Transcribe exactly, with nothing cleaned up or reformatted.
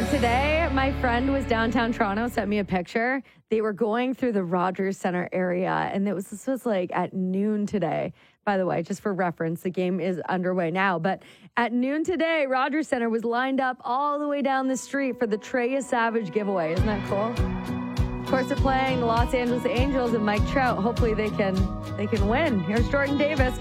And today, my friend was downtown Toronto, sent me a picture. They were going through the Rogers Center area, and it was this was like at noon today. By the way, just for reference, the game is underway now. But at noon today, Rogers Center was lined up all the way down the street for the Trey Savage giveaway. Isn't that cool? Of course, they're playing the Los Angeles Angels and Mike Trout. Hopefully, they can they can win. Here's Jordan Davis.